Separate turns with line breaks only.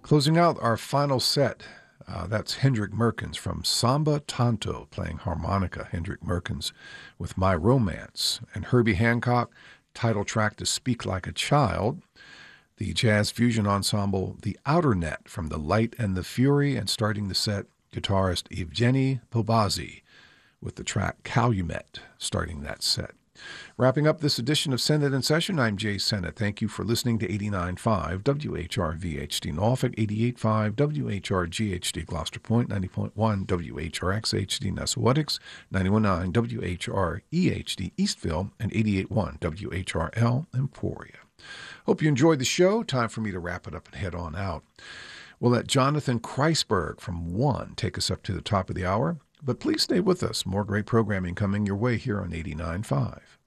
Closing out our final set, that's Hendrik Merkens from Samba Tanto playing harmonica. Hendrik Merkens with My Romance. And Herbie Hancock, title track to Speak Like a Child. The jazz fusion ensemble The Outer Net from The Light and the Fury. And starting the set, guitarist Evgeny Pobazy with the track Calumet starting that set. Wrapping up this edition of Send It in Session, I'm Jay Sennett. Thank you for listening to 89.5 WHRV-HD Norfolk, 88.5 WHRG-HD Gloucester Point, 90.1 WHRX-HD Nessawatix, 91.9 WHR-EHD Eastville, and 88.1 WHRL Emporia. Hope you enjoyed the show. Time for me to wrap it up and head on out. We'll let Jonathan Kreisberg from One take us up to the top of the hour. But please stay with us. More great programming coming your way here on 89.5.